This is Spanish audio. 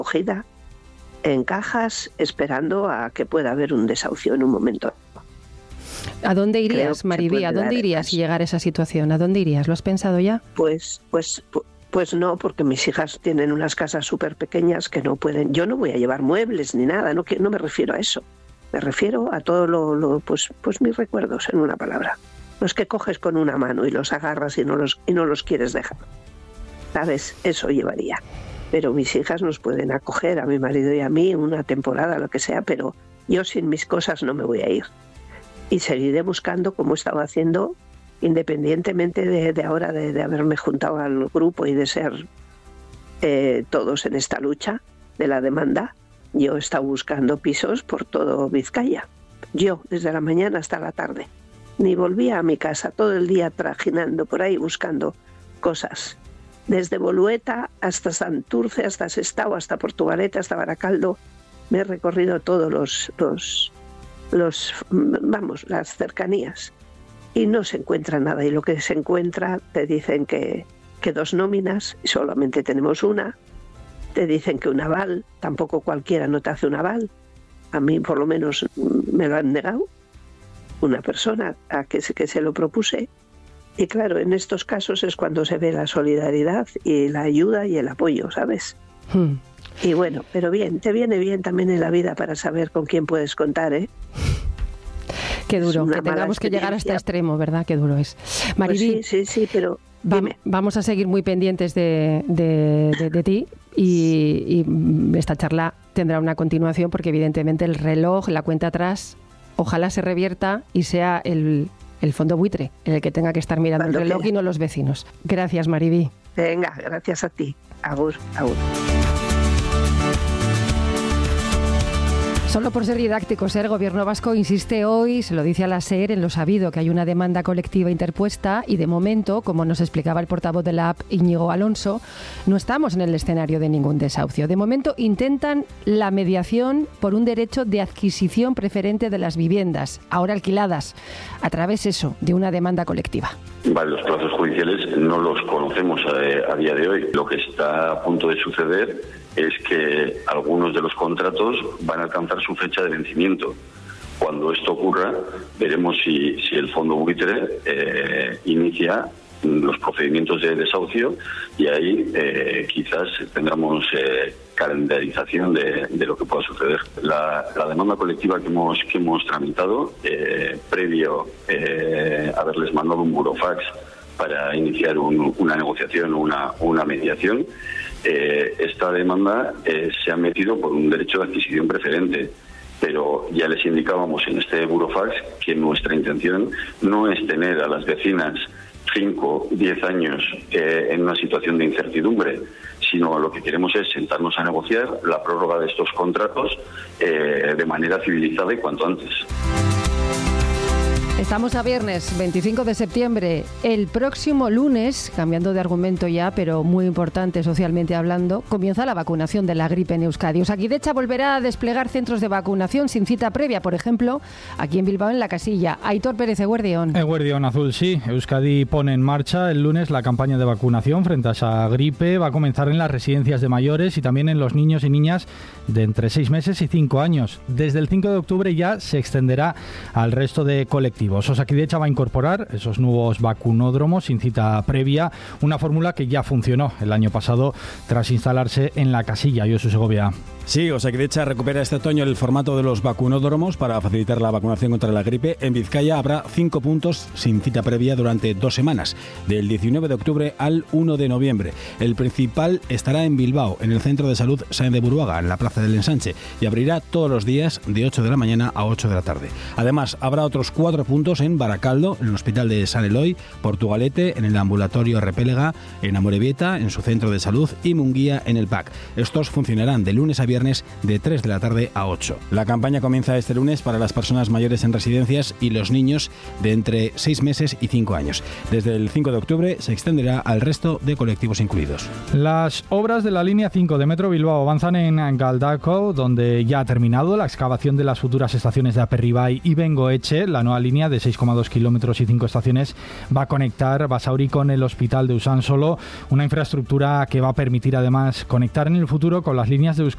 acogida en cajas, esperando a que pueda haber un desahucio en un momento. ¿A dónde irías, Mariví? ¿A dónde irías si llegara esa situación? ¿A dónde irías? ¿Lo has pensado ya? Pues no, porque mis hijas tienen unas casas súper pequeñas que no pueden. Yo no voy a llevar muebles ni nada, no me refiero a eso. Me refiero a todo pues mis recuerdos, en una palabra. Los que coges con una mano y los agarras y no los quieres dejar. ¿Sabes? Eso llevaría. Pero mis hijas nos pueden acoger, a mi marido y a mí, una temporada, lo que sea, pero yo sin mis cosas no me voy a ir. Y seguiré buscando, como he estado haciendo, independientemente de ahora de haberme juntado al grupo y de ser todos en esta lucha de la demanda. Yo he estado buscando pisos por todo Vizcaya. Yo, desde la mañana hasta la tarde. Ni volvía a mi casa, todo el día trajinando por ahí buscando cosas. Desde Bolueta hasta Santurce, hasta Sestao, hasta Portugalete, hasta Baracaldo. Me he recorrido todos las cercanías. Y no se encuentra nada. Y lo que se encuentra, te dicen que 2 nóminas, y solamente tenemos una. Te dicen que un aval, tampoco cualquiera no te hace un aval. A mí, por lo menos, me lo han negado. Una persona a que se lo propuse. Y claro, en estos casos es cuando se ve la solidaridad y la ayuda y el apoyo, ¿sabes? Y bueno, pero bien, te viene bien también en la vida para saber con quién puedes contar, ¿eh? Qué duro, que tengamos que llegar a este extremo, ¿verdad? Qué duro es. Mariví, pues sí, pero vamos a seguir muy pendientes de ti y esta charla tendrá una continuación porque evidentemente el reloj, la cuenta atrás, ojalá se revierta y sea el fondo buitre el que tenga que estar mirando el reloj y no los vecinos. Gracias, Mariví. Venga, gracias a ti. Agur, agur. Solo por ser didácticos, el Gobierno vasco insiste hoy, se lo dice a la SER, en lo sabido que hay una demanda colectiva interpuesta y de momento, como nos explicaba el portavoz de la AP, Íñigo Alonso, no estamos en el escenario de ningún desahucio. De momento intentan la mediación por un derecho de adquisición preferente de las viviendas, ahora alquiladas, a través de una demanda colectiva. Vale, los plazos judiciales no los conocemos a día de hoy. Lo que está a punto de suceder es que algunos de los contratos van a alcanzar su fecha de vencimiento. Cuando esto ocurra, veremos si el fondo buitre inicia los procedimientos de desahucio y ahí quizás tendramos calendarización de lo que pueda suceder. La demanda colectiva que hemos tramitado, previo a haberles mandado un burofax para iniciar una negociación o una mediación, esta demanda se ha metido por un derecho de adquisición preferente, pero ya les indicábamos en este burofax que nuestra intención no es tener a las vecinas 5, 10 años en una situación de incertidumbre, sino lo que queremos es sentarnos a negociar la prórroga de estos contratos de manera civilizada y cuanto antes. Estamos a viernes 25 de septiembre. El próximo lunes, cambiando de argumento ya, pero muy importante socialmente hablando, comienza la vacunación de la gripe en Euskadi. Osakidetza volverá a desplegar centros de vacunación sin cita previa, por ejemplo, aquí en Bilbao, en La Casilla. Aitor Pérez, Eguerdión. Eguerdión Azul, sí. Euskadi pone en marcha el lunes la campaña de vacunación frente a esa gripe. Va a comenzar en las residencias de mayores y también en los niños y niñas de entre 6 meses y 5 años. Desde el 5 de octubre ya se extenderá al resto de colectivos. Osakidetza va a incorporar esos nuevos vacunódromos sin cita previa, una fórmula que ya funcionó el año pasado tras instalarse en La Casilla. Josu Segovia. Sí, Osakidetza recupera este otoño el formato de los vacunódromos para facilitar la vacunación contra la gripe. En Vizcaya habrá 5 puntos sin cita previa durante 2 semanas, del 19 de octubre al 1 de noviembre. El principal estará en Bilbao, en el Centro de Salud Sáenz de Buruaga, en la Plaza del Ensanche, y abrirá todos los días de 8 de la mañana a 8 de la tarde. Además, habrá otros 4 puntos en Baracaldo, en el Hospital de San Eloy, Portugalete, en el Ambulatorio Repélega, en Amorebieta, en su Centro de Salud, y Munguía, en el PAC. Estos funcionarán de lunes a viernes de 3 de la tarde a 8. La campaña comienza este lunes para las personas mayores en residencias y los niños de entre 6 meses y 5 años. Desde el 5 de octubre se extenderá al resto de colectivos incluidos. Las obras de la línea 5 de Metro Bilbao avanzan en Galdakao, donde ya ha terminado la excavación de las futuras estaciones de Aperribai y Bengoetxe. La nueva línea de 6,2 kilómetros y 5 estaciones, va a conectar Basauri con el hospital de Usansolo, una infraestructura que va a permitir además conectar en el futuro con las líneas de Euskadi